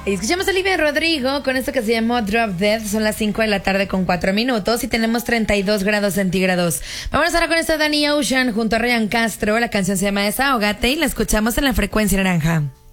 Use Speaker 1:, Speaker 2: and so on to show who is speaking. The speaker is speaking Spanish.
Speaker 1: Y escuchamos a Olivia Rodrigo con esto que se llamó Drop Dead. Son las 5 de la tarde con 4 minutos y tenemos 32 grados centígrados. Vámonos ahora con esto de Danny Ocean junto a Ryan Castro. La canción se llama Desahógate y la escuchamos en la frecuencia naranja.